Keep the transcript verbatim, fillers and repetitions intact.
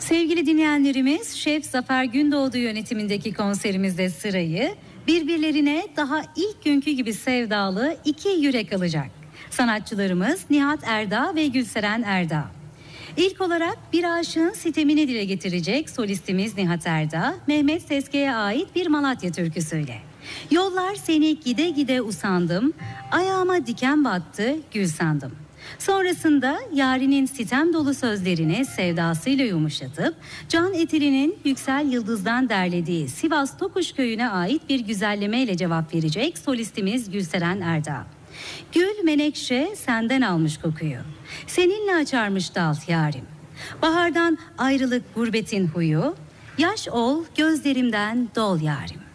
Sevgili dinleyenlerimiz, Şef Zafer Gündoğdu yönetimindeki konserimizde sırayı birbirlerine daha ilk günkü gibi sevdalı iki yürek alacak. Sanatçılarımız Nihat Erdağ ve Gülseren Erdağ. İlk olarak bir aşığın sitemini dile getirecek solistimiz Nihat Erdağ, Mehmet Sezke'ye ait bir Malatya türküsüyle. Yollar seni gide gide usandım, ayağıma diken battı gül sandım. Sonrasında yarinin sitem dolu sözlerini sevdasıyla yumuşatıp Can Etili'nin Yüksel Yıldız'dan derlediği Sivas Tokuş Köyü'ne ait bir güzellemeyle cevap verecek solistimiz Gülseren Erdağ. Gül menekşe senden almış kokuyu, seninle açarmış dal yarim. Bahardan ayrılık gurbetin huyu, yaş ol gözlerimden dol yarim.